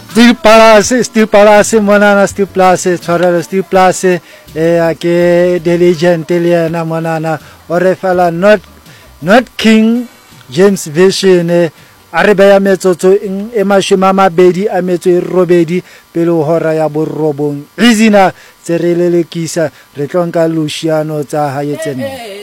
Steve Palase, monana Steve Place, tshwarelo Steve Place, ke diligent le na monana ore fela not King James Vision a re beya metsotso e mashome a mabedi a metso e robedi pele hora ya borobong izina tse re lelekisa re tlo nka Luciano tsa haetsene.